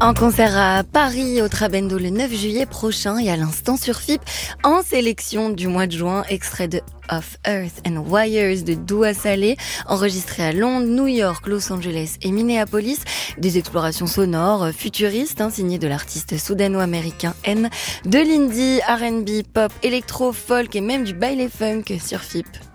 En concert à Paris, au Trabendo, le 9 juillet prochain et à l'instant sur FIP, en sélection du mois de juin, extrait de Of Earth and Wires de Doua Saleh, enregistré à Londres, New York, Los Angeles et Minneapolis. Des explorations sonores futuristes, signées de l'artiste soudano-américain N, de l'indie, R&B, pop, électro, folk et même du baile funk sur FIP.